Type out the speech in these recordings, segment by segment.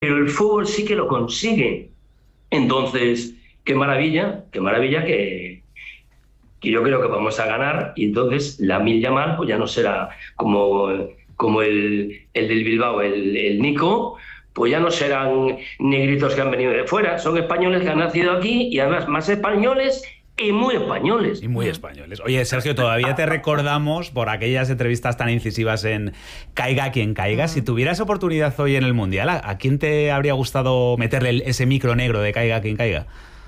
pero el fútbol sí que lo consigue. Entonces, qué maravilla que yo creo que vamos a ganar, y entonces Lamine Yamal pues ya no será como el del Bilbao, el Nico, pues ya no serán negritos que han venido de fuera, son españoles que han nacido aquí, y además más españoles y muy españoles. Y muy españoles. Oye, Sergio, todavía te recordamos por aquellas entrevistas tan incisivas en Caiga quien caiga. Si tuvieras oportunidad hoy en el Mundial, ¿a quién te habría gustado meterle ese micro negro de Caiga quien caiga?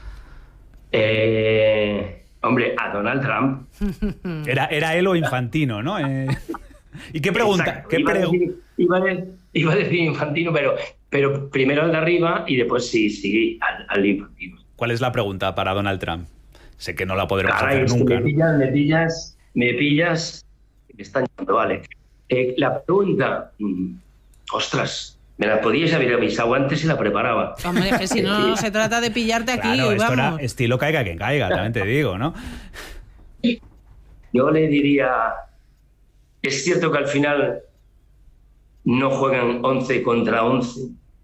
Hombre, a Donald Trump. Era él o Infantino, ¿no? ¿Y qué pregunta? Iba a decir Infantino, pero primero al de arriba y después sí, al Infantino. ¿Cuál es la pregunta para Donald Trump? Sé que no la podremos hacer Es nunca. Que me pillas. Me están llamando, vale. La pregunta, ostras, me la podíais haber avisado antes y la preparaba. Hombre, que si no se trata de pillarte aquí, claro, esto vamos. era estilo Caiga quien caiga, también te digo, ¿no? Yo le diría, es cierto que al final no juegan 11 contra 11.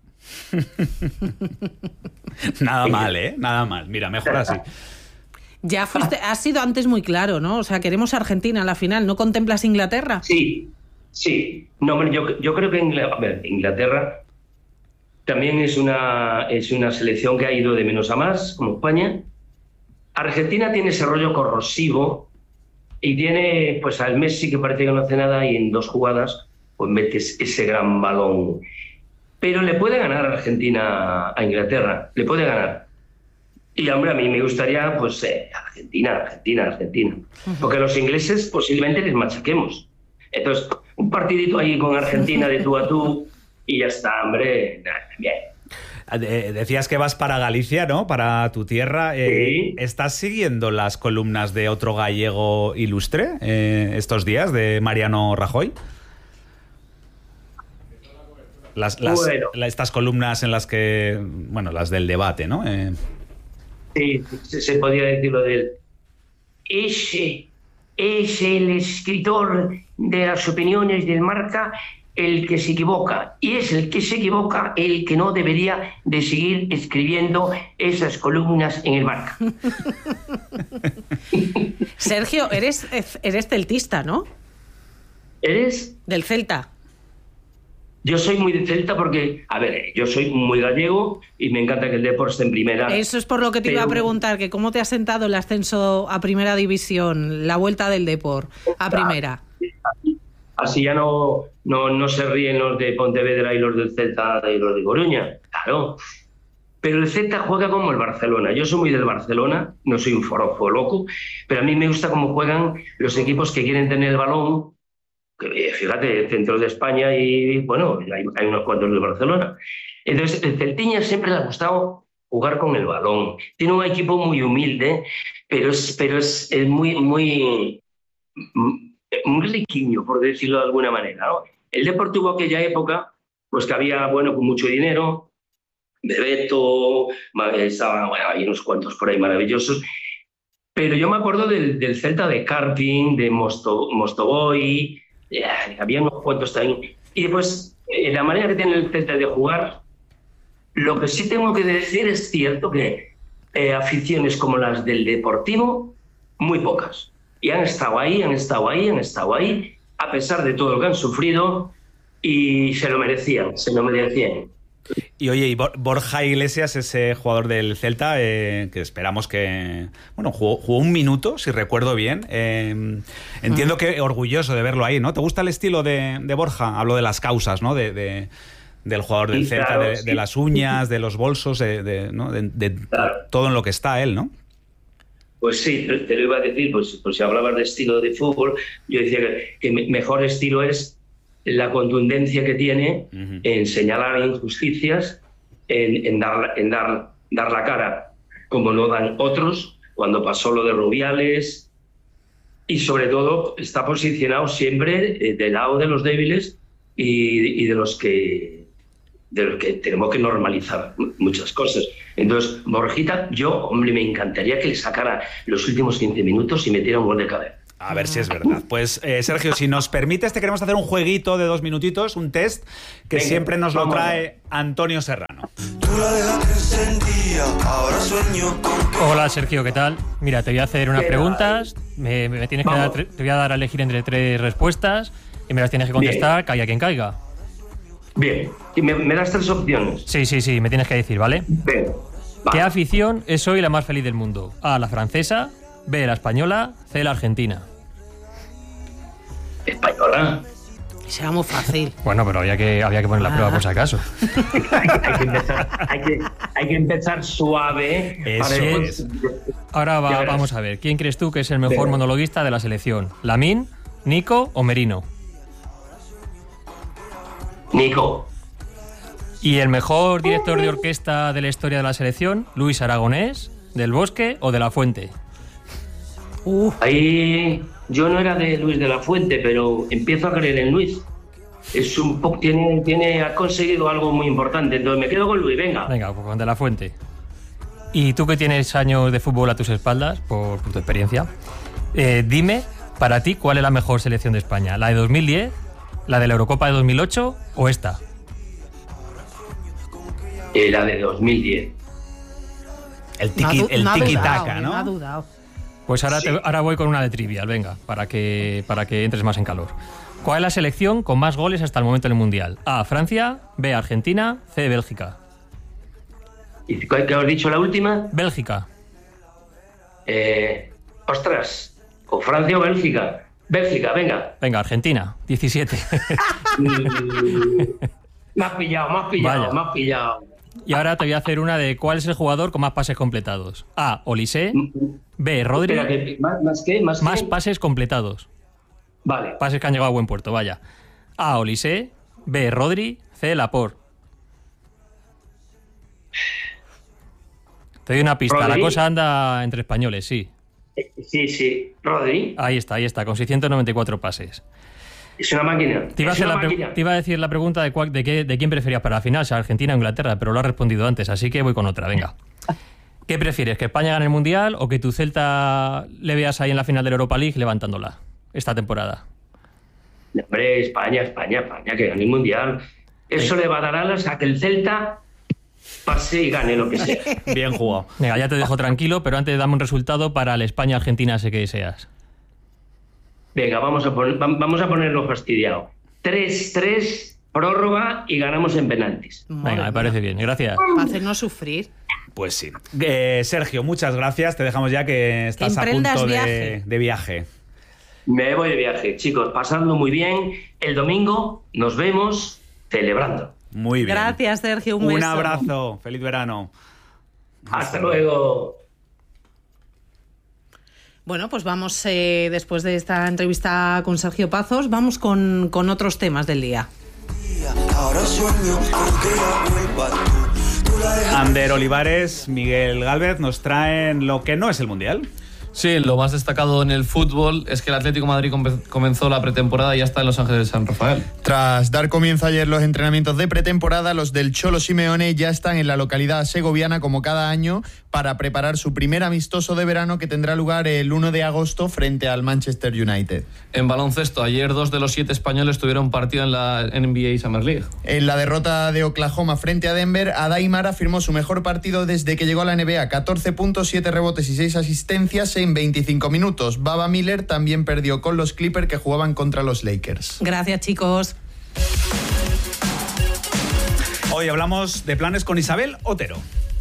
Nada mal, ¿eh? Nada mal. Mira, mejor así. Ya has sido antes muy claro, ¿no? O sea, queremos Argentina a la final. ¿No contemplas Inglaterra? Sí. No, hombre, yo creo que Inglaterra también es una selección que ha ido de menos a más, como España. Argentina tiene ese rollo corrosivo y tiene pues al Messi, que parece que no hace nada, y en 2 jugadas pues metes ese gran balón. Pero le puede ganar Argentina a Inglaterra, le puede ganar. Y hombre, a mí me gustaría pues Argentina. Porque a los ingleses posiblemente les machaquemos. Entonces, un partidito ahí con Argentina de tú a tú y ya está, hombre, bien. Decías que vas para Galicia, ¿no? Para tu tierra. Sí. ¿Estás siguiendo las columnas de otro gallego ilustre estos días, de Mariano Rajoy? Estas columnas en las que, bueno, las del debate, ¿no? Sí, se podría decir lo de él. Ese es el escritor de las opiniones del Marca, el que se equivoca, y es el que se equivoca el que no debería de seguir escribiendo esas columnas en el Marca. Sergio, eres celtista, ¿no? ¿Eres? Del Celta. Yo soy muy de Celta porque, a ver, yo soy muy gallego y me encanta que el Depor esté en primera. Eso es por lo que te iba a preguntar, que cómo te ha sentado el ascenso a primera división, la vuelta del Depor a primera. Así ya no se ríen los de Pontevedra y los del Celta y los de Coruña, claro. Pero el Celta juega como el Barcelona. Yo soy muy del Barcelona, no soy un forofo loco, pero a mí me gusta cómo juegan los equipos que quieren tener el balón. Fíjate, el centro de España y, bueno, hay unos cuantos de Barcelona. Entonces, el Celtiña siempre le ha gustado jugar con el balón. Tiene un equipo muy humilde, pero es muy riquiño, por decirlo de alguna manera, ¿no? El Depor tuvo aquella época, pues que había, bueno, con mucho dinero, Bebeto, hay unos cuantos por ahí maravillosos. Pero yo me acuerdo del Celta de Karpin, de Mostovoy. Había unos cuantos también. Y después, la manera que tiene el Celta de jugar, lo que sí tengo que decir es cierto que aficiones como las del Deportivo, muy pocas. Y han estado ahí, a pesar de todo lo que han sufrido, y se lo merecían. Y oye, y Borja Iglesias, ese jugador del Celta, que esperamos que... Bueno, jugó 1 minuto, si recuerdo bien. Entiendo que orgulloso de verlo ahí, ¿no? ¿Te gusta el estilo de Borja? Hablo de las causas, ¿no? Del jugador del Celta, claro, de las uñas, de los bolsos, claro, todo en lo que está él, ¿no? Pues sí, te lo iba a decir, pues si hablabas de estilo de fútbol, yo decía que mejor estilo es la contundencia que tiene en señalar injusticias, en dar la cara como no dan otros, cuando pasó lo de Rubiales, y sobre todo está posicionado siempre del lado de los débiles y de los que tenemos que normalizar muchas cosas. Entonces, Borjita, hombre, me encantaría que le sacara los últimos 15 minutos y metiera un gol de cabeza. A ver si es verdad. Pues, Sergio, si nos permites, te queremos hacer un jueguito de 2 minutitos, un test, que siempre nos lo trae Antonio Serrano. Hola Sergio, ¿qué tal? Mira, te voy a hacer unas preguntas, me tienes que dar, te voy a dar a elegir entre 3 respuestas y me las tienes que contestar, caiga quien caiga. Bien, y me das 3 opciones. Sí, me tienes que decir, ¿vale? Bien. ¿Qué afición es hoy la más feliz del mundo? A, la francesa, B, la española, C, la argentina. Española. Será muy fácil. Bueno, pero había que poner la prueba por si acaso. hay que empezar suave. Ahora vamos a ver, ¿quién crees tú que es el mejor monologuista de la selección? ¿Lamine, Nico o Merino? Nico. ¿Y el mejor director de orquesta de la historia de la selección? ¿Luis Aragonés, Del Bosque o De la Fuente? Ahí yo no era de Luis de la Fuente, pero empiezo a creer en Luis. Es un poco, ha conseguido algo muy importante, entonces me quedo con Luis, venga. Venga, pues con De la Fuente. Y tú que tienes años de fútbol a tus espaldas, por tu experiencia, dime, para ti, ¿cuál es la mejor selección de España? ¿La de 2010, la de la Eurocopa de 2008 o esta? La de 2010. El tiki-taka, ¿no? Me ha dudado. Pues ahora voy con una de trivial, venga, para que entres más en calor. ¿Cuál es la selección con más goles hasta el momento en el Mundial? A, Francia, B, Argentina, C, Bélgica. ¿Y qué has dicho la última? Bélgica. Ostras, o Francia o Bélgica. Bélgica, venga. Venga, Argentina, 17. Me has pillado. Y ahora te voy a hacer una de ¿cuál es el jugador con más pases completados? A, Olise, B, Rodri. Espérate, ¿más qué? Más pases completados. Vale. Pases que han llegado a buen puerto, vaya. A, Olise, B, Rodri, C, Laporte. Te doy una pista, ¿Rodri? La cosa anda entre españoles, sí. Sí, Rodri. Ahí está, con 694 pases. Es una máquina. Te iba a decir la pregunta de quién preferías para la final, si Argentina o Inglaterra, pero lo has respondido antes, así que voy con otra, venga. ¿Qué prefieres, que España gane el Mundial o que tu Celta le veas ahí en la final de la Europa League levantándola esta temporada? Hombre, España, que gane el Mundial. Eso le va a dar alas a que el Celta pase y gane lo que sea. Bien jugado. Venga, ya te dejo tranquilo, pero antes dame un resultado para el España-Argentina, sé que deseas. Venga, vamos a ponerlo fastidiado. 3-3, prórroga y ganamos en penaltis. Venga, me parece bien, gracias. Para hacernos sufrir. Pues sí. Sergio, muchas gracias. Te dejamos ya que estás a punto de viaje. Me voy de viaje, chicos. Pasadlo muy bien. El domingo nos vemos celebrando. Muy bien. Gracias, Sergio. Un beso. Un abrazo. Feliz verano. Hasta luego. Bueno, pues vamos, después de esta entrevista con Sergio Pazos, vamos con otros temas del día. Ander Olivares, Miguel Gálvez nos traen lo que no es el Mundial. Sí, lo más destacado en el fútbol es que el Atlético de Madrid comenzó la pretemporada y ya está en Los Ángeles de San Rafael. Tras dar comienzo ayer los entrenamientos de pretemporada, los del Cholo Simeone ya están en la localidad segoviana como cada año para preparar su primer amistoso de verano que tendrá lugar el 1 de agosto frente al Manchester United. En baloncesto, ayer 2 de los 7 españoles tuvieron partido en la NBA Summer League. En la derrota de Oklahoma frente a Denver, Adai Mara firmó su mejor partido desde que llegó a la NBA, 14 puntos, 7 rebotes y 6 asistencias en 25 minutos. Baba Miller también perdió con los Clippers que jugaban contra los Lakers. Gracias, chicos. Hoy hablamos de planes con Isabel Otero.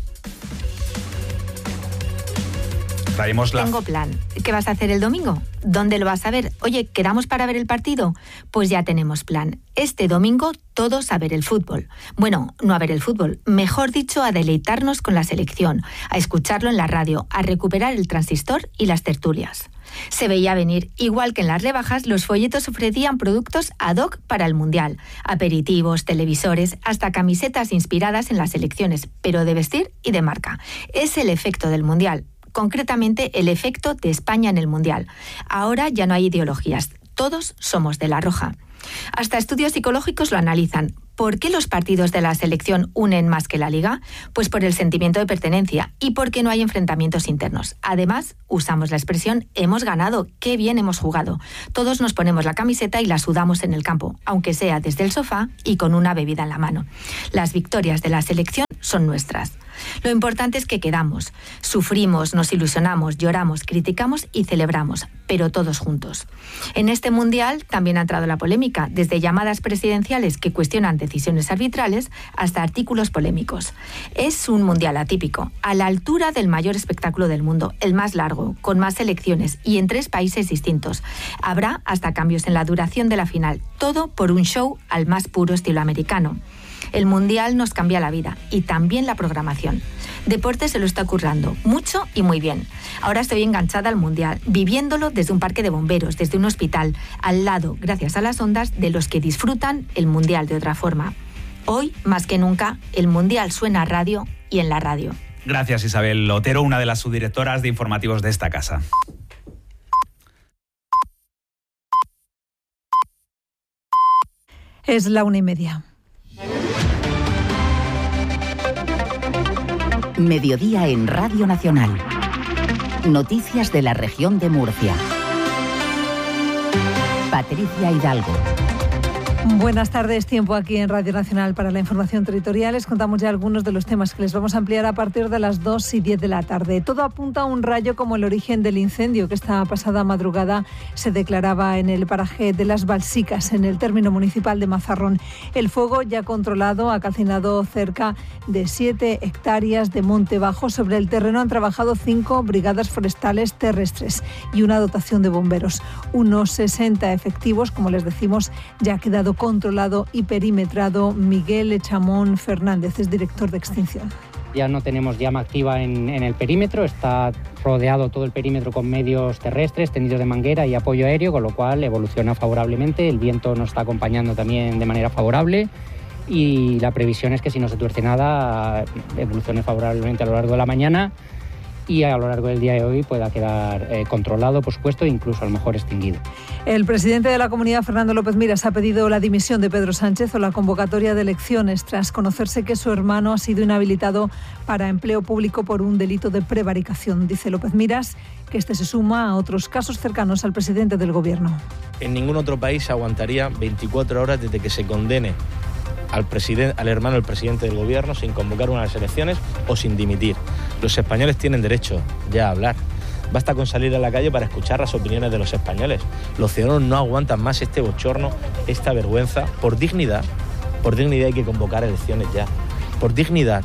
Tengo plan. ¿Qué vas a hacer el domingo? ¿Dónde lo vas a ver? Oye, ¿quedamos para ver el partido? Pues ya tenemos plan. Este domingo todos a ver el fútbol. Bueno, no a ver el fútbol, mejor dicho, a deleitarnos con la selección, a escucharlo en la radio, a recuperar el transistor y las tertulias. Se veía venir, igual que en las rebajas, los folletos ofrecían productos ad hoc para el Mundial. Aperitivos, televisores, hasta camisetas inspiradas en las selecciones, pero de vestir y de marca. Es el efecto del Mundial. Concretamente, el efecto de España en el Mundial. Ahora ya no hay ideologías, todos somos de la roja. Hasta estudios psicológicos lo analizan. ¿Por qué los partidos de la selección unen más que la Liga? Pues por el sentimiento de pertenencia y porque no hay enfrentamientos internos. Además, usamos la expresión hemos ganado, qué bien hemos jugado. Todos nos ponemos la camiseta y la sudamos en el campo, aunque sea desde el sofá y con una bebida en la mano. Las victorias de la selección son nuestras. Lo importante es que quedamos, sufrimos, nos ilusionamos, lloramos, criticamos y celebramos, pero todos juntos. En este Mundial también ha entrado la polémica, desde llamadas presidenciales que cuestionan decisiones arbitrales hasta artículos polémicos. Es un Mundial atípico, a la altura del mayor espectáculo del mundo, el más largo, con más selecciones y en 3 países distintos. Habrá hasta cambios en la duración de la final, todo por un show al más puro estilo americano. El Mundial nos cambia la vida y también la programación. Deporte se lo está currando mucho y muy bien. Ahora estoy enganchada al Mundial, viviéndolo desde un parque de bomberos, desde un hospital, al lado, gracias a las ondas, de los que disfrutan el Mundial de otra forma. Hoy, más que nunca, el Mundial suena a radio y en la radio. Gracias, Isabel Otero, una de las subdirectoras de informativos de esta casa. Es la 1:30. Mediodía en Radio Nacional. Noticias de la región de Murcia. Patricia Hidalgo. Buenas tardes, tiempo aquí en Radio Nacional para la información territorial. Les contamos ya algunos de los temas que les vamos a ampliar a partir de las 2:10 de la tarde. Todo apunta a un rayo como el origen del incendio que esta pasada madrugada se declaraba en el paraje de Las Balsicas, en el término municipal de Mazarrón. El fuego ya controlado ha calcinado cerca de 7 hectáreas de monte bajo. Sobre el terreno han trabajado 5 brigadas forestales terrestres y una dotación de bomberos. Unos 60 efectivos, como les decimos, ya ha quedado controlado y perimetrado. Miguel Echamón Fernández es director de extinción. Ya no tenemos llama activa en el perímetro, está rodeado todo el perímetro con medios terrestres, tendidos de manguera y apoyo aéreo, con lo cual evoluciona favorablemente, el viento nos está acompañando también de manera favorable y la previsión es que si no se tuerce nada, evolucione favorablemente a lo largo de la mañana y a lo largo del día de hoy pueda quedar controlado, por supuesto, e incluso a lo mejor extinguido. El presidente de la Comunidad, Fernando López Miras, ha pedido la dimisión de Pedro Sánchez o la convocatoria de elecciones tras conocerse que su hermano ha sido inhabilitado para empleo público por un delito de prevaricación. Dice López Miras que este se suma a otros casos cercanos al presidente del Gobierno. En ningún otro país aguantaría 24 horas desde que se condene al hermano del presidente del Gobierno sin convocar unas elecciones o sin dimitir. Los españoles tienen derecho ya a hablar. Basta con salir a la calle para escuchar las opiniones de los españoles. Los ciudadanos no aguantan más este bochorno, esta vergüenza. Por dignidad hay que convocar elecciones ya. Por dignidad,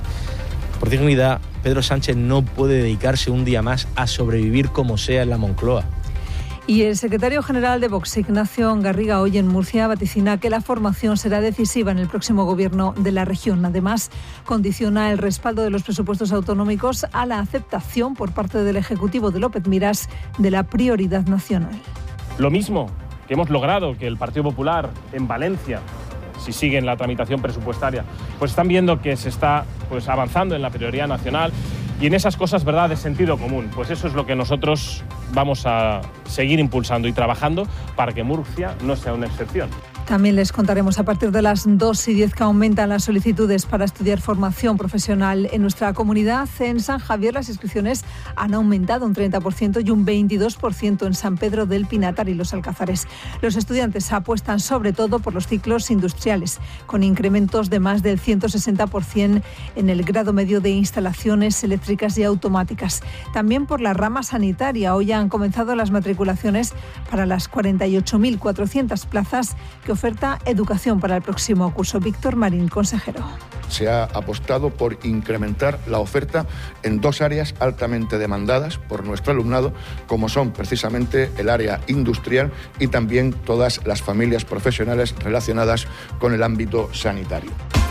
Pedro Sánchez no puede dedicarse un día más a sobrevivir como sea en la Moncloa. Y el secretario general de Vox, Ignacio Garriga, hoy en Murcia vaticina que la formación será decisiva en el próximo gobierno de la región. Además, condiciona el respaldo de los presupuestos autonómicos a la aceptación por parte del Ejecutivo de López Miras de la prioridad nacional. Lo mismo que hemos logrado que el Partido Popular en Valencia, si siguen la tramitación presupuestaria, pues están viendo que se está avanzando en la prioridad nacional. Y en esas cosas, ¿verdad?, de sentido común. Pues eso es lo que nosotros vamos a seguir impulsando y trabajando para que Murcia no sea una excepción. También les contaremos a partir de las 2:10 que aumentan las solicitudes para estudiar formación profesional en nuestra comunidad. En San Javier las inscripciones han aumentado un 30% y un 22% en San Pedro del Pinatar y Los Alcázares. Los estudiantes apuestan sobre todo por los ciclos industriales, con incrementos de más del 160% en el grado medio de instalaciones eléctricas y automáticas. También por la rama sanitaria. Hoy han comenzado las matriculaciones para las 48.400 plazas que oferta Educación para el próximo curso. Víctor Marín, consejero. Se ha apostado por incrementar la oferta en 2 áreas altamente demandadas por nuestro alumnado, como son precisamente el área industrial y también todas las familias profesionales relacionadas con el ámbito sanitario.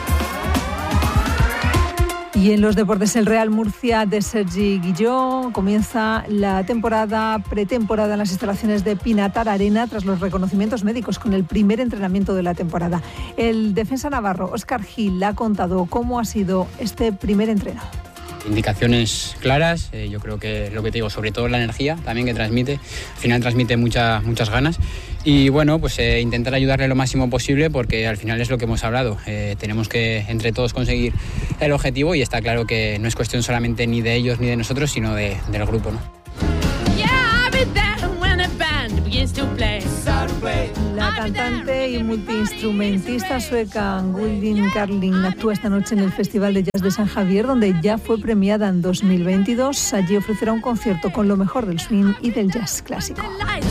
Y en los deportes, el Real Murcia de Sergi Guilló comienza la pretemporada en las instalaciones de Pinatar Arena tras los reconocimientos médicos con el primer entrenamiento de la temporada. El defensa navarro Óscar Gil ha contado cómo ha sido este primer entreno. Indicaciones claras, yo creo que lo que te digo, sobre todo la energía también que transmite, al final transmite muchas ganas y bueno, pues intentar ayudarle lo máximo posible porque al final es lo que hemos hablado, tenemos que entre todos conseguir el objetivo y está claro que no es cuestión solamente ni de ellos ni de nosotros, sino del grupo, ¿no? La cantante y multiinstrumentista sueca Gudrun Carling actúa esta noche en el Festival de Jazz de San Javier, donde ya fue premiada en 2022. Allí ofrecerá un concierto con lo mejor del swing y del jazz clásico.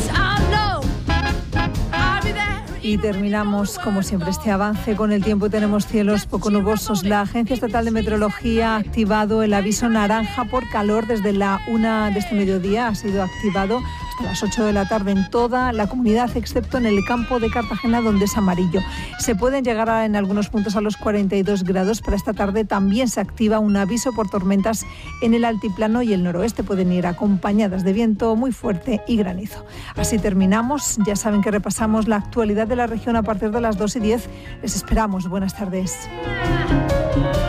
Y terminamos, como siempre, este avance con el tiempo. Tenemos cielos poco nubosos. La Agencia Estatal de Meteorología ha activado el aviso naranja por calor desde la 1 de este mediodía. Ha sido activado hasta las 8 de la tarde en toda la comunidad, excepto en el campo de Cartagena, donde es amarillo. Se pueden llegar en algunos puntos a los 42 grados. Para esta tarde también se activa un aviso por tormentas en el altiplano y el noroeste. Pueden ir acompañadas de viento muy fuerte y granizo. Así terminamos. Ya saben que repasamos la actualidad de la región a partir de las 2:10. Les esperamos. Buenas tardes.